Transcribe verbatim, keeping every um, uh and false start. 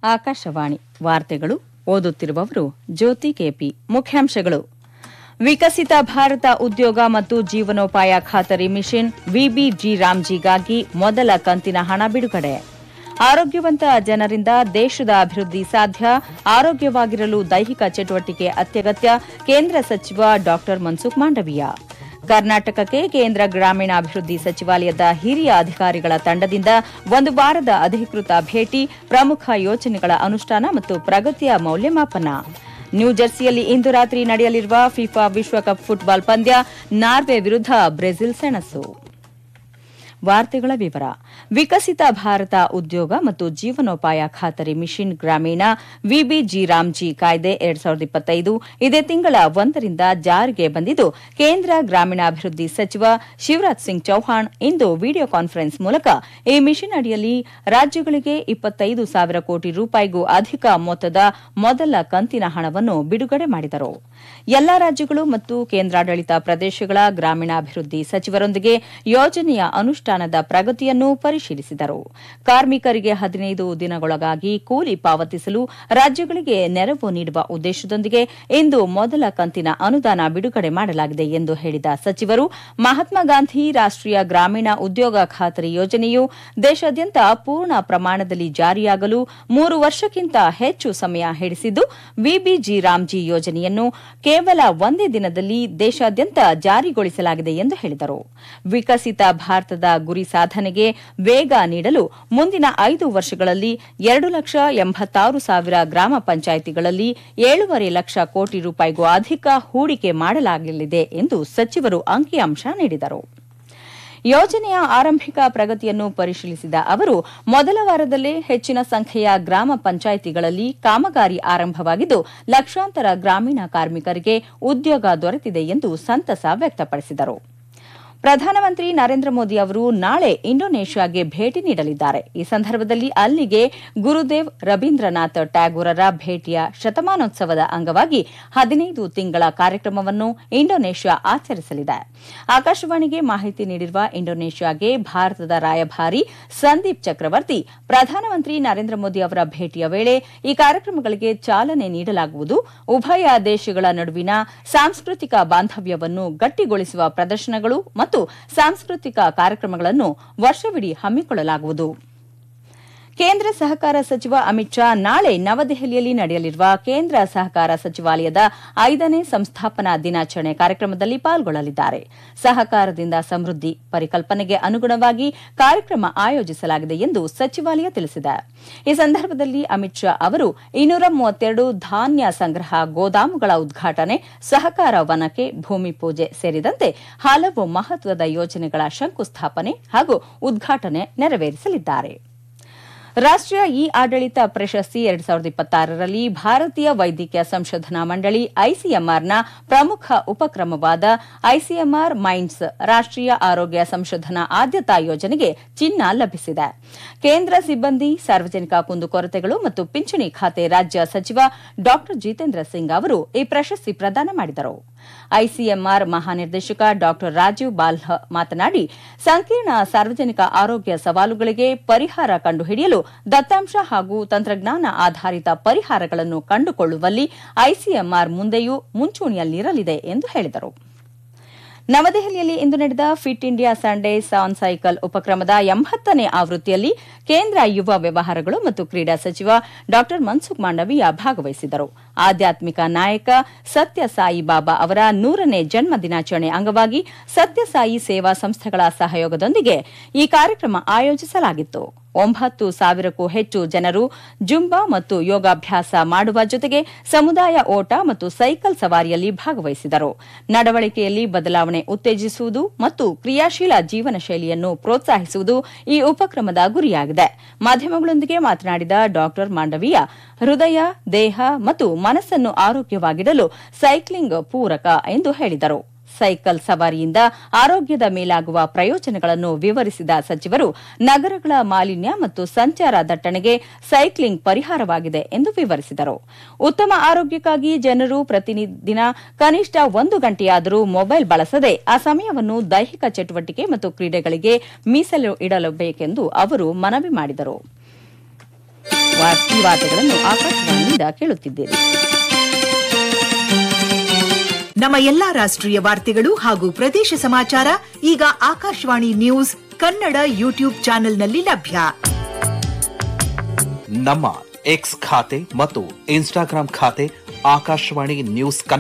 ಆಕಾಶವಾಣಿ ವಾರ್ತೆಗಳು ಓದುತ್ತಿರುವವರು ಜ್ಯೋತಿ ಕೆಪಿ. ಮುಖ್ಯಾಂಶಗಳು: ವಿಕಸಿತ ಭಾರತ ಉದ್ಯೋಗ ಮತ್ತು ಜೀವನೋಪಾಯ ಖಾತರಿ ಮಿಷನ್ ವಿಬಿಜಿ ರಾಮ್ಜಿಗಾಗಿ ಮೊದಲ ಕಂತಿನ ಹಣ ಬಿಡುಗಡೆ. ಆರೋಗ್ಯವಂತ ಜನರಿಂದ ದೇಶದ ಅಭಿವೃದ್ಧಿ ಸಾಧ್ಯ, ಆರೋಗ್ಯವಾಗಿರಲು ದೈಹಿಕ ಚಟುವಟಿಕೆ ಅತ್ಯಗತ್ಯ, ಕೇಂದ್ರ ಸಚಿವ ಡಾ ಮನ್ಸುಖ್ ಮಾಂಡವೀಯ. ಕರ್ನಾಟಕಕ್ಕೆ ಕೇಂದ್ರ ಗ್ರಾಮೀಣಾಭಿವೃದ್ಧಿ ಸಚಿವಾಲಯದ ಹಿರಿಯ ಅಧಿಕಾರಿಗಳ ತಂಡದಿಂದ ಒಂದು ವಾರದ ಅಧಿಕೃತ ಭೇಟಿ, ಪ್ರಮುಖ ಯೋಜನೆಗಳ ಅನುಷ್ಠಾನ ಮತ್ತು ಪ್ರಗತಿಯ ಮೌಲ್ಯಮಾಪನ. ನ್ಯೂಜೆರ್ಸಿಯಲ್ಲಿ ಇಂದು ರಾತ್ರಿ ನಡೆಯಲಿರುವ ಫಿಫಾ ವಿಶ್ವಕಪ್ ಫುಟ್ಬಾಲ್ ಪಂದ್ಯ, ನಾರ್ವೆ ವಿರುದ್ಧ ಬ್ರೆಜಿಲ್ ಸೆಣಸು. ವಾರ್ತೆಗಳ ವಿವರ. ವಿಕಸಿತ ಭಾರತ ಉದ್ಯೋಗ ಮತ್ತು ಜೀವನೋಪಾಯ ಖಾತರಿ ಮಿಷನ್ ಗ್ರಾಮೀಣ ವಿಬಿಜಿ ರಾಮ್ಜಿ ಕಾಯ್ದೆ ಎರಡ್ ಸಾವಿರದ ಇಪ್ಪತ್ತೈದು ಇದೇ ತಿಂಗಳ ಒಂದರಿಂದ ಜಾರಿಗೆ ಬಂದಿದ್ದು, ಕೇಂದ್ರ ಗ್ರಾಮೀಣಾಭಿವೃದ್ಧಿ ಸಚಿವ ಶಿವರಾಜ್ ಸಿಂಗ್ ಚೌಹಾಣ್ ಇಂದು ವಿಡಿಯೋ ಕಾನ್ಫರೆನ್ಸ್ ಮೂಲಕ ಈ ಮಿಷನ್ ಅಡಿಯಲ್ಲಿ ರಾಜ್ಯಗಳಿಗೆ ಇಪ್ಪತ್ತೈದು ಸಾವಿರ ಕೋಟಿ ರೂಪಾಯಿಗೂ ಅಧಿಕ ಮೊತ್ತದ ಮೊದಲ ಕಂತಿನ ಹಣವನ್ನು ಬಿಡುಗಡೆ ಮಾಡಿದರು. ಎಲ್ಲಾ ರಾಜ್ಯಗಳು ಮತ್ತು ಕೇಂದ್ರಾಡಳಿತ ಪ್ರದೇಶಗಳ ಗ್ರಾಮೀಣಾಭಿವೃದ್ಧಿ ಸಚಿವರೊಂದಿಗೆ ಯೋಜನೆಯ ಅನುಷ್ಠಾನದ ಪ್ರಗತಿಯನ್ನು ಪರಿಶೀಲಿಸಿದರು. ಕಾರ್ಮಿಕರಿಗೆ ಹದಿನೈದು ದಿನಗಳೊಳಗಾಗಿ ಕೂಲಿ ಪಾವತಿಸಲು ರಾಜ್ಯಗಳಿಗೆ ನೆರವು ನೀಡುವ ಉದ್ದೇಶದೊಂದಿಗೆ ಇಂದು ಮೊದಲ ಕಂತಿನ ಅನುದಾನ ಬಿಡುಗಡೆ ಮಾಡಲಾಗಿದೆ ಎಂದು ಹೇಳಿದ ಸಚಿವರು, ಮಹಾತ್ಮ ಗಾಂಧಿ ರಾಷ್ಟೀಯ ಗ್ರಾಮೀಣ ಉದ್ಯೋಗ ಖಾತರಿ ಯೋಜನೆಯು ದೇಶಾದ್ಯಂತ ಪೂರ್ಣ ಪ್ರಮಾಣದಲ್ಲಿ ಜಾರಿಯಾಗಲು ಮೂರು ವರ್ಷಕ್ಕಿಂತ ಹೆಚ್ಚು ಸಮಯ ಹಿಡಿಸಿದ್ದು, ವಿಬಿಜಿ ರಾಮ್ಜಿ ಯೋಜನೆಯನ್ನು ಕೇವಲ ಒಂದೇ ದಿನದಲ್ಲಿ ದೇಶಾದ್ಯಂತ ಜಾರಿಗೊಳಿಸಲಾಗಿದೆ ಎಂದು ಹೇಳಿದರು. ವಿಕಸಿತ ಭಾರತದ ಗುರಿ ಸಾಧನೆಗೆ ವೇಗ ನೀಡಲು ಮುಂದಿನ ಐದು ವರ್ಷಗಳಲ್ಲಿ ಎರಡು ಲಕ್ಷ ಎಂಬತ್ತಾರು ಸಾವಿರ ಗ್ರಾಮ ಪಂಚಾಯಿತಿಗಳಲ್ಲಿ ಏಳೂವರೆ ಲಕ್ಷ ಕೋಟಿ ರೂಪಾಯಿಗೂ ಅಧಿಕ ಹೂಡಿಕೆ ಮಾಡಲಾಗಲಿದೆ ಎಂದು ಸಚಿವರು ಅಂಕಿಅಂಶ ನೀಡಿದರು. ಯೋಜನೆಯ ಆರಂಭಿಕ ಪ್ರಗತಿಯನ್ನು ಪರಿಶೀಲಿಸಿದ ಅವರು, ಮೊದಲ ವಾರದಲ್ಲೇ ಹೆಚ್ಚಿನ ಸಂಖ್ಯೆಯ ಗ್ರಾಮ ಪಂಚಾಯಿತಿಗಳಲ್ಲಿ ಕಾಮಗಾರಿ ಆರಂಭವಾಗಿದ್ದು, ಲಕ್ಷಾಂತರ ಗ್ರಾಮೀಣ ಕಾರ್ಮಿಕರಿಗೆ ಉದ್ಯೋಗ ದೊರೆತಿದೆ ಎಂದು ಸಂತಸ ವ್ಯಕ್ತಪಡಿಸಿದರು. ಪ್ರಧಾನಮಂತ್ರಿ ನರೇಂದ್ರ ಮೋದಿ ಅವರು ನಾಳೆ ಇಂಡೋನೇಷ್ಯಾಗೆ ಭೇಟಿ ನೀಡಲಿದ್ದಾರೆ. ಈ ಸಂದರ್ಭದಲ್ಲಿ ಅಲ್ಲಿಗೆ ಗುರುದೇವ್ ರವೀಂದ್ರನಾಥ್ ಟ್ಯಾಗೋರರ ಭೇಟಿಯ ಶತಮಾನೋತ್ಸವದ ಅಂಗವಾಗಿ ಹದಿನೈದು ತಿಂಗಳ ಕಾರ್ಯಕ್ರಮವನ್ನು ಇಂಡೋನೇಷ್ಯಾ ಆಚರಿಸಲಿದೆ. ಆಕಾಶವಾಣಿಗೆ ಮಾಹಿತಿ ನೀಡಿರುವ ಇಂಡೋನೇಷ್ಯಾಗೆ ಭಾರತದ ರಾಯಭಾರಿ ಸಂದೀಪ್ ಚಕ್ರವರ್ತಿ, ಪ್ರಧಾನಮಂತ್ರಿ ನರೇಂದ್ರ ಮೋದಿ ಅವರ ಭೇಟಿಯ ವೇಳೆ ಈ ಕಾರ್ಯಕ್ರಮಗಳಿಗೆ ಚಾಲನೆ ನೀಡಲಾಗುವುದು. ಉಭಯ ದೇಶಗಳ ನಡುವಿನ ಸಾಂಸ್ಕೃತಿಕ ಬಾಂಧವ್ಯವನ್ನು ಗಟ್ಟಿಗೊಳಿಸುವ ಪ್ರದರ್ಶನಗಳು ಮತ್ತು ಸಾಂಸ್ಕೃತಿಕ ಕಾರ್ಯಕ್ರಮಗಳನ್ನು ವರ್ಷವಿಡೀ ಹಮ್ಮಿಕೊಳ್ಳಲಾಗುವುದು. ಕೇಂದ್ರ ಸಹಕಾರ ಸಚಿವ ಅಮಿತ್ ಶಾ ನಾಳೆ ನವದೆಹಲಿಯಲ್ಲಿ ನಡೆಯಲಿರುವ ಕೇಂದ್ರ ಸಹಕಾರ ಸಚಿವಾಲಯದ ಐದನೇ ಸಂಸ್ಥಾಪನಾ ದಿನಾಚರಣೆ ಕಾರ್ಯಕ್ರಮದಲ್ಲಿ ಪಾಲ್ಗೊಳ್ಳಲಿದ್ದಾರೆ. ಸಹಕಾರದಿಂದ ಸಮೃದ್ಧಿ ಪರಿಕಲ್ಪನೆಗೆ ಅನುಗುಣವಾಗಿ ಕಾರ್ಯಕ್ರಮ ಆಯೋಜಿಸಲಾಗಿದೆ ಎಂದು ಸಚಿವಾಲಯ ತಿಳಿಸಿದೆ. ಈ ಸಂದರ್ಭದಲ್ಲಿ ಅಮಿತ್ ಶಾ ಅವರು ಇನ್ನೂರ ಮೂವತ್ತೆರಡು ಧಾನ್ಯ ಸಂಗ್ರಹ ಗೋದಾಮುಗಳ ಉದ್ಘಾಟನೆ, ಸಹಕಾರ ವನಕ್ಕೆ ಭೂಮಿ ಪೂಜೆ ಸೇರಿದಂತೆ ಹಲವು ಮಹತ್ವದ ಯೋಜನೆಗಳ ಶಂಕುಸ್ಥಾಪನೆ ಹಾಗೂ ಉದ್ಘಾಟನೆ ನೆರವೇರಿಸಲಿದ್ದಾರೆ. ರಾಷ್ಟೀಯ ಇ ಆಡಳಿತ ಪ್ರಶಸ್ತಿ ಎರಡ್ ಸಾವಿರದ ಇಪ್ಪತ್ತಾರರಲ್ಲಿ ಭಾರತೀಯ ವೈದ್ಯಕೀಯ ಸಂಶೋಧನಾ ಮಂಡಳಿ ಐಸಿಎಂಆರ್ನ ಪ್ರಮುಖ ಉಪಕ್ರಮವಾದ ಐಸಿಎಂಆರ್ ಮೈಂಡ್ಸ್ ರಾಷ್ಟೀಯ ಆರೋಗ್ಯ ಸಂಶೋಧನಾ ಆದ್ಯತಾ ಯೋಜನೆಗೆ ಚಿನ್ನ ಲಭಿಸಿದೆ. ಕೇಂದ್ರ ಸಿಬ್ಬಂದಿ, ಸಾರ್ವಜನಿಕ ಕುಂದುಕೊರತೆಗಳು ಮತ್ತು ಪಿಂಚಣಿ ಖಾತೆ ರಾಜ್ಯ ಸಚಿವ ಡಾ ಜಿತೇಂದ್ರ ಸಿಂಗ್ ಅವರು ಈ ಪ್ರಶಸ್ತಿ ಪ್ರದಾನ ಮಾಡಿದರು. ಐಸಿಎಂಆರ್ ಮಹಾನಿರ್ದೇಶಕ ಡಾ ರಾಜೀವ್ ಬಾಲ್ಹ ಮಾತನಾಡಿ, ಸಂಕೀರ್ಣ ಸಾರ್ವಜನಿಕ ಆರೋಗ್ಯ ಸವಾಲುಗಳಿಗೆ ಪರಿಹಾರ ಕಂಡುಹಿಡಿಯಲು ದತ್ತಾಂಶ ಹಾಗೂ ತಂತ್ರಜ್ಞಾನ ಆಧಾರಿತ ಪರಿಹಾರಗಳನ್ನು ಕಂಡುಕೊಳ್ಳುವಲ್ಲಿ ಐಸಿಎಂಆರ್ ಮುಂದೆಯೂ ಮುಂಚೂಣಿಯಲ್ಲಿರಲಿದೆ ಎಂದು ಹೇಳಿದರು. ನವದೆಹಲಿಯಲ್ಲಿ ಇಂದು ನಡೆದ fit India Sundays on cycle ಉಪಕ್ರಮದ ಎಂಬತ್ತನೇ ಆವೃತ್ತಿಯಲ್ಲಿ ಕೇಂದ್ರ ಯುವ ವ್ಯವಹಾರಗಳು ಮತ್ತು ಕ್ರೀಡಾ ಸಚಿವ ಡಾ ಮನ್ಸುಖ್ ಮಾಂಡವೀಯ ಭಾಗವಹಿಸಿದ್ದರು. ಆಧ್ಯಾತ್ಮಿಕ ನಾಯಕ ಸತ್ಯಸಾಯಿ ಬಾಬಾ ಅವರ ನೂರನೇ ಜನ್ಮ ದಿನಾಚರಣೆ ಅಂಗವಾಗಿ ಸತ್ಯಸಾಯಿ ಸೇವಾ ಸಂಸ್ಥೆಗಳ ಸಹಯೋಗದೊಂದಿಗೆ ಈ ಕಾರ್ಯಕ್ರಮ ಆಯೋಜಿಸಲಾಗಿತ್ತು. ಒಂಬತ್ತು ಸಾವಿರಕ್ಕೂ ಹೆಚ್ಚು ಜನರು ಜುಂಬಾ ಮತ್ತು ಯೋಗಾಭ್ಯಾಸ ಮಾಡುವ ಜೊತೆಗೆ ಸಮುದಾಯ ಓಟ ಮತ್ತು ಸೈಕಲ್ ಸವಾರಿಯಲ್ಲಿ ಭಾಗವಹಿಸಿದರು. ನಡವಳಿಕೆಯಲ್ಲಿ ಬದಲಾವಣೆ ಉತ್ತೇಜಿಸುವುದು ಮತ್ತು ಕ್ರಿಯಾಶೀಲ ಜೀವನ ಶೈಲಿಯನ್ನು ಪ್ರೋತ್ಸಾಹಿಸುವುದು ಈ ಉಪಕ್ರಮದ ಗುರಿಯಾಗಿದೆ. ಮಾಧ್ಯಮಗಳೊಂದಿಗೆ ಮಾತನಾಡಿದ ಡಾ ಮಾಂಡವೀಯ, ಹೃದಯ, ದೇಹ ಮತ್ತು ಮನಸ್ಸನ್ನು ಆರೋಗ್ಯವಾಗಿಡಲು ಸೈಕ್ಲಿಂಗ್ ಪೂರಕ ಎಂದು ಹೇಳಿದರು. ಸೈಕಲ್ ಸವಾರಿಯಿಂದ ಆರೋಗ್ಯದ ಮೇಲಾಗುವ ಪ್ರಯೋಜನಗಳನ್ನು ವಿವರಿಸಿದ ಸಚಿವರು, ನಗರಗಳ ಮಾಲಿನ್ಯ ಮತ್ತು ಸಂಚಾರ ದಟ್ಟಣೆಗೆ ಸೈಕ್ಲಿಂಗ್ ಪರಿಹಾರವಾಗಿದೆ ಎಂದು ವಿವರಿಸಿದರು. ಉತ್ತಮ ಆರೋಗ್ಯಕ್ಕಾಗಿ ಜನರು ಪ್ರತಿದಿನ ಕನಿಷ್ಠ ಒಂದು ಗಂಟೆಯಾದರೂ ಮೊಬೈಲ್ ಬಳಸದೆ ಆ ಸಮಯವನ್ನು ದೈಹಿಕ ಚಟುವಟಿಕೆ ಮತ್ತು ಕ್ರೀಡೆಗಳಿಗೆ ಮೀಸಲು ಇಡಲೇಬೇಕೆಂದು ಅವರು ಮನವಿ ಮಾಡಿದರು. ವಾರ್- ಈ ವಾರ್ತೆಗಳನ್ನು ಆಕಾಶವಾಣಿಯಿಂದ ಕೇಳುತ್ತಿದ್ದೀರಿ. ನಮ್ಮ ಎಲ್ಲಾ ರಾಷ್ಟ್ರೀಯ ವಾರ್ತೆಗಳು ಹಾಗೂ ಪ್ರದೇಶ ಸಮಾಚಾರ ಈಗ ಆಕಾಶವಾಣಿ ನ್ಯೂಸ್ ಕನ್ನಡ ಯೂಟ್ಯೂಬ್ ಚಾನೆಲ್ನಲ್ಲಿ ಲಭ್ಯ. ನಮ್ಮ ಎಕ್ಸ್ ಖಾತೆ ಮತ್ತು ಇನ್ಸ್ಟಾಗ್ರಾಂ ಖಾತೆ ಆಕಾಶವಾಣಿ ನ್ಯೂಸ್